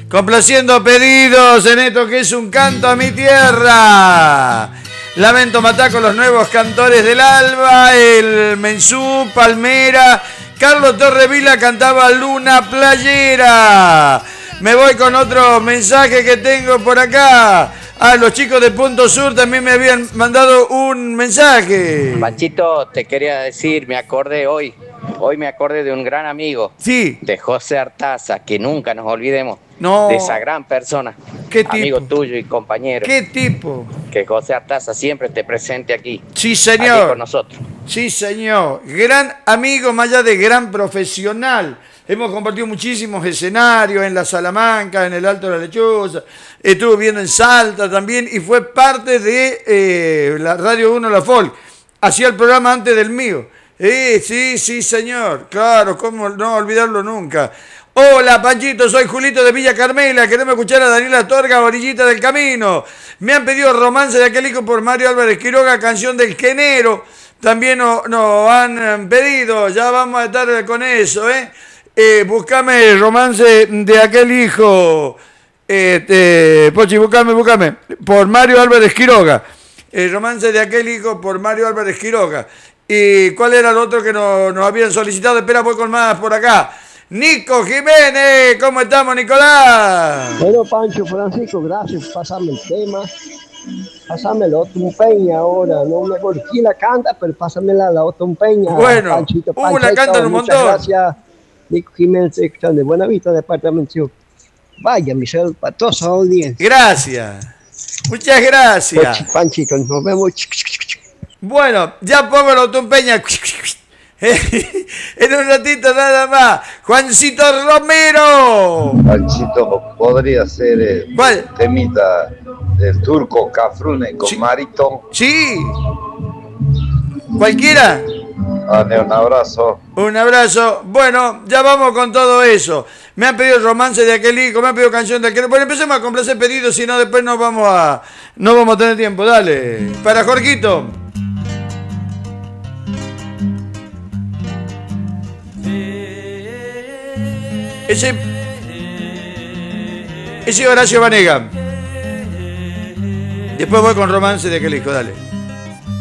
Complaciendo pedidos en esto que es un canto a mi tierra. Lamento matar con los nuevos cantores del Alba, el Mensú, Palmera. Carlos Torrevila cantaba Luna Playera. Me voy con otro mensaje que tengo por acá. Los chicos de Punto Sur también me habían mandado un mensaje. Panchito, te quería decir, me acordé hoy me acordé de un gran amigo. Sí. De José Artaza, que nunca nos olvidemos. No. De esa gran persona. ¿Qué tipo? Amigo tuyo y compañero. ¿Qué tipo? Que José Artaza siempre esté presente aquí. Sí, señor. Aquí con nosotros. Sí, señor. Gran amigo, más allá de gran profesional. Hemos compartido muchísimos escenarios en la Salamanca, en el Alto de la Lechuza. Estuvo viendo en Salta también y fue parte de la Radio 1 La Folk. Hacía el programa antes del mío. Sí, señor. Claro, cómo no olvidarlo nunca. Hola, Panchito, soy Julito de Villa Carmela. Queremos escuchar a Daniela Torga, Orillita del Camino. Me han pedido Romance de aquel hijo por Mario Álvarez Quiroga, canción del Genero. También nos han pedido. Ya vamos a estar con eso, Buscame Romance de aquel hijo. Pochi, buscame. Por Mario Álvarez Quiroga. Romance de aquel hijo por Mario Álvarez Quiroga. ¿Y cuál era el otro que nos habían solicitado? Espera, voy con más por acá. Nico Jiménez, ¿cómo estamos, Nicolás? Bueno, Pancho, Francisco, gracias por pasarme el tema. Pásamelo, Tumpeña ahora. No me acuerdo quién la canta, pero pásamela la Tumpeña. Bueno, Panchito, la cantan un montón. Gracias, Nico Jiménez, de Buenavista, departamento. Vaya, Michelle, para todos los audiencias. Gracias. Muchas gracias. Panchito, nos vemos. Bueno, ya pongo la Tumpeña. En un ratito nada más. Juancito Romero. Panchito, podría ser el temita del Turco Cafrune con Maritón. Sí. ¿Cualquiera? Dale, un abrazo. Un abrazo. Bueno, ya vamos con todo eso. Me han pedido Romance de aquel hijo, me han pedido Canción de aquel. Bueno, empecemos a complacer pedidos, si no después no vamos a tener tiempo. Dale. Para Jorgito. Ese Horacio Vanega. Después voy con Romance de aquel hijo, dale.